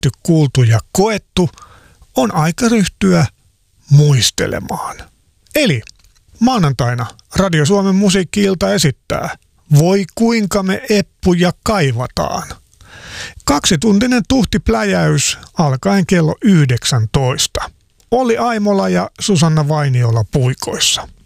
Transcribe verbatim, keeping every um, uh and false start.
nähty, kuultu ja koettu, on aika ryhtyä muistelemaan. Eli maanantaina Radio Suomen musiikki-ilta esittää Voi kuinka me eppuja kaivataan. Kaksituntinen tuhtipläjäys alkaen kello yhdeksäntoista. Olli Aimola ja Susanna Vainiola puikoissa.